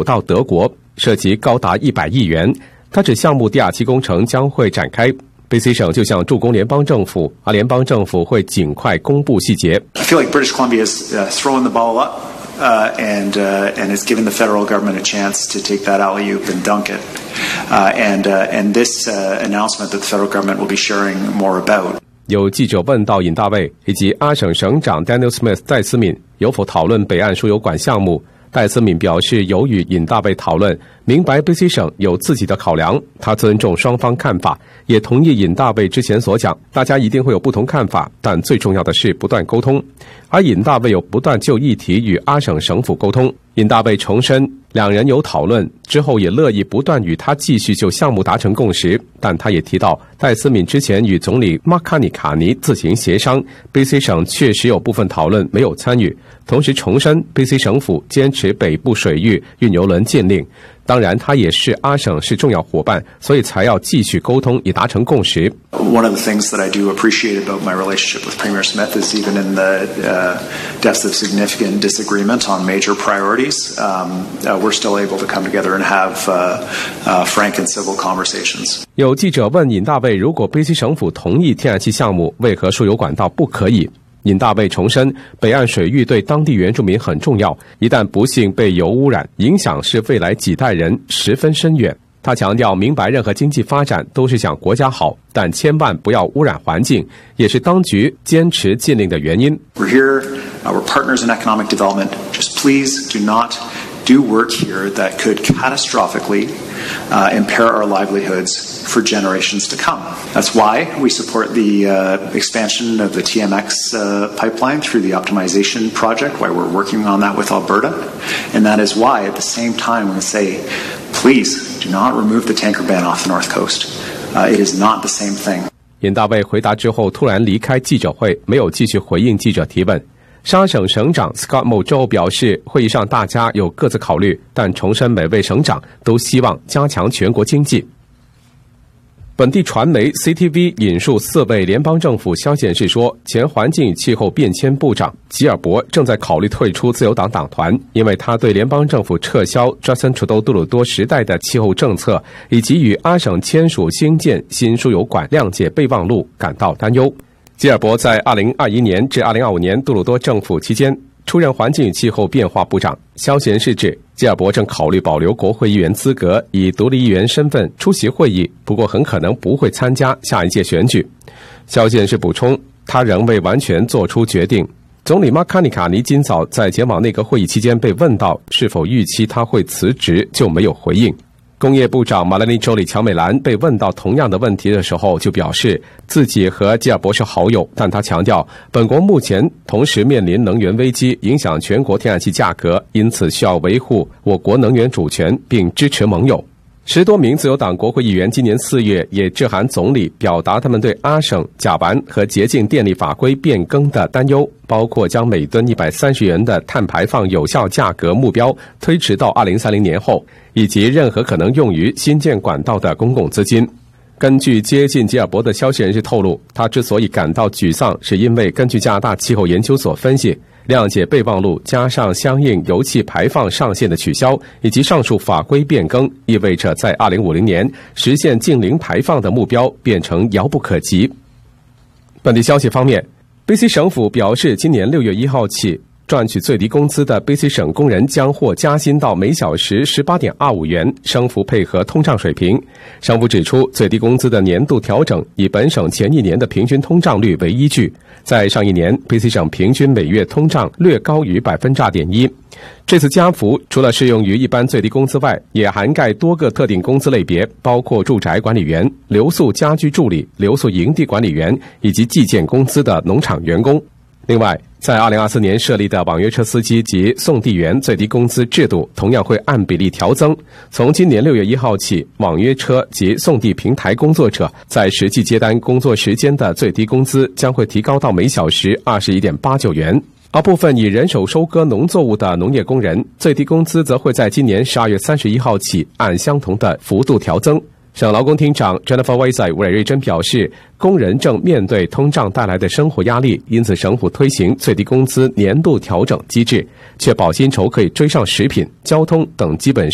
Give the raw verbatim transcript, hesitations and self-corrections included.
到德国，涉及高达一百亿元。他指项目第二期工程将会展开。B C 省就像助攻联邦政府，而联邦政府会尽快公布细节。 I feel like British Columbia is uh, throwing the ball up, uh, and uh, and it's given the federal government a chance to take that alley-oop and dunk it. Uh, and uh, and this uh, announcement that the federal government will be sharing more about. 有记者问到尹大卫以及阿省省长 Daniel Smith 戴思敏有否讨论北岸输油管项目。戴思敏表示有与尹大卫讨论，明白 B C 省有自己的考量，他尊重双方看法，也同意尹大卫之前所讲，大家一定会有不同看法，但最重要的是不断沟通。而尹大卫有不断就议题与阿省省府沟通。尹大卫重申两人有讨论之后也乐意不断与他继续就项目达成共识，但他也提到戴思敏之前与总理马卡尼卡尼自行协商， B C 省确实有部分讨论没有参与，同时重申 B C 省府坚持北部水域运油轮禁令，当然他也是阿省是重要伙伴，所以才要继续沟通以达成共识。 One of the things that I do appreciate about my relationship with Premier Smith is even in the uh, depths of significant disagreement on major priorities, um, uh, we're still able to come together and have uh, uh, frank and civil conversations. 有记者问尹大卫，如果 B C 省府同意天然气项目，为何输油管道不可以？尹大卫重申，北岸水域对当地原住民很重要，一旦不幸被油污染，影响是未来几代人十分深远。他强调，明白任何经济发展都是想国家好，但千万不要污染环境，也是当局坚持禁令的原因。 We're here, uh, we're partners in economic development. Just please do not do work here that could catastrophically uh, impair our livelihoods for generations to come. That's why we support the uh, expansion of the T M X uh, pipeline through the optimization project, why we're working on that with Alberta. And that is why, at the same time, we say, please do not remove the tanker ban off the North Coast. Uh, it is not the same thing. 尹大卫回答之后突然离开记者会，没有继续回应记者提问。沙省省长 Scott Moe 之后表示，会议上大家有各自考虑，但重申每位省长都希望加强全国经济。本地传媒 C T V 引述四位联邦政府消息人士说，前环境与气候变迁部长吉尔伯正在考虑退出自由党党团，因为他对联邦政府撤销 Justin Trudeau 杜鲁多时代的气候政策以及与阿省签署兴建新输油管谅解备忘录感到担忧。吉尔伯在二零二一年至二零二五年杜鲁多政府期间出任环境与气候变化部长。消息人士指，吉尔伯正考虑保留国会议员资格，以独立议员身份出席会议，不过很可能不会参加下一届选举。消息人士补充，他仍未完全做出决定。总理马卡尼卡尼今早在前往内阁会议期间被问到是否预期他会辞职，就没有回应。工业部长马拉尼州里乔美兰被问到同样的问题的时候，就表示自己和吉尔伯是好友，但他强调本国目前同时面临能源危机，影响全国天然气价格，因此需要维护我国能源主权，并支持盟友。十多名自由党国会议员今年四月也致函总理，表达他们对阿省甲烷和洁净电力法规变更的担忧，包括将每吨一百三十元的碳排放有效价格目标推迟到二零三零年后，以及任何可能用于新建管道的公共资金。根据接近吉尔伯的消息人士透露，他之所以感到沮丧，是因为根据加拿大气候研究所分析，谅解备忘录加上相应油气排放上限的取消，以及上述法规变更，意味着在二零五零年实现净零排放的目标变成遥不可及。本地消息方面， B C 省府表示，今年六月一号起，赚取最低工资的 B C 省工人将获加薪到每小时 十八点二五元，升幅配合通胀水平。省府指出，最低工资的年度调整以本省前一年的平均通胀率为依据，在上一年 B C 省平均每月通胀略高于 百分之二点一。这次加幅除了适用于一般最低工资外，也涵盖多个特定工资类别，包括住宅管理员、留宿家居助理、留宿营地管理员以及计件工资的农场员工。另外，在二零二四年设立的网约车司机及送递员最低工资制度同样会按比例调增。从今年六月一号起，网约车及送递平台工作者在实际接单工作时间的最低工资将会提高到每小时 二十一点八九元。而部分以人手收割农作物的农业工人，最低工资则会在今年十二月三十一号起按相同的幅度调增。省劳工厅长 Jennifer Weisai 韦瑞珍表示，工人正面对通胀带来的生活压力，因此省府推行最低工资年度调整机制，确保薪酬可以追上食品、交通等基本